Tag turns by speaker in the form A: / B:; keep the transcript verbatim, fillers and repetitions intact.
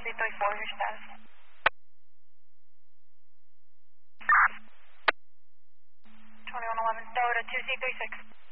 A: C three four, your status. twenty-one eleven, Delta two C three six.